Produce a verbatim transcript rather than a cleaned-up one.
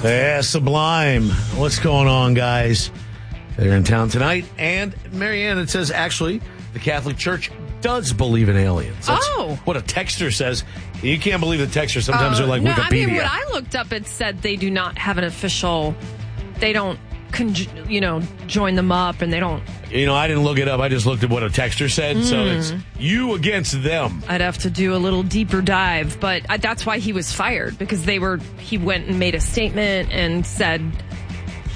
Yeah, Sublime. What's going on, guys? They're in town tonight. And Marianne, it says, actually, the Catholic Church does believe in aliens. That's oh. what a texter says. You can't believe the texter. Sometimes uh, they're like no, Wikipedia. I mean, what I looked up, it said they do not have an official, they don't, con- you know, join them up, and they don't. You know, I didn't look it up. I just looked at what a texter said. Mm. So it's you against them. I'd have to do a little deeper dive, but I, that's why he was fired, because they were, he went and made a statement and said